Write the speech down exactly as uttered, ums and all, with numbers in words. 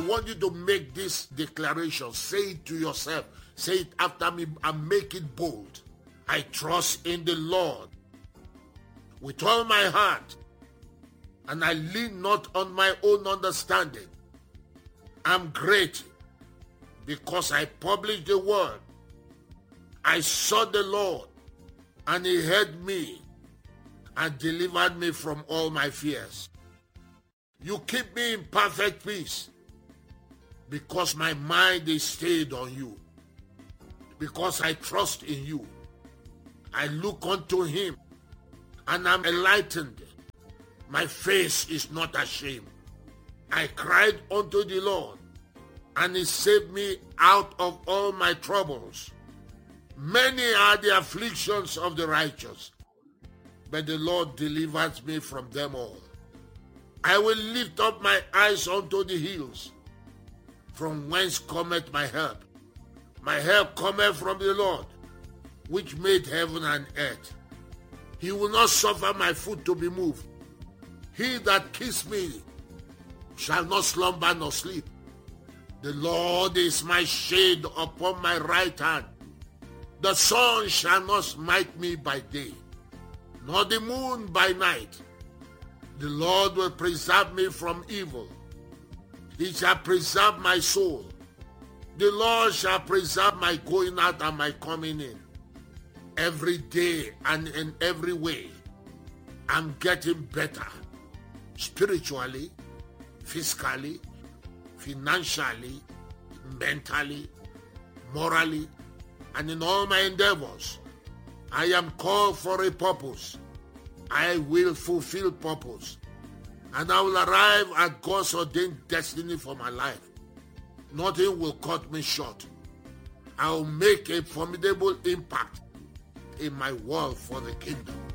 want you to make this declaration. Say it to yourself. Say it after me and make it bold. I trust in the Lord with all my heart, and I lean not on my own understanding. I'm great because I published the word. I sought the Lord, and he heard me and delivered me from all my fears. You keep me in perfect peace because my mind is stayed on you. Because I trust in you. I look unto him and I'm enlightened. My face is not ashamed. I cried unto the Lord, and he saved me out of all my troubles. Many are the afflictions of the righteous, but the Lord delivers me from them all. I will lift up my eyes unto the hills, from whence cometh my help. My help cometh from the Lord, which made heaven and earth. He will not suffer my foot to be moved. He that keeps me shall not slumber nor sleep. The Lord is my shade upon my right hand. The sun shall not smite me by day, nor the moon by night. The Lord will preserve me from evil. He shall preserve my soul. The Lord shall preserve my going out and my coming in. Every day and in every way, I'm getting better. Spiritually, physically, financially, mentally, morally, and in all my endeavors. I am called for a purpose. I will fulfill purpose. And I will arrive at God's ordained destiny for my life. Nothing will cut me short. I will make a formidable impact in my world for the kingdom.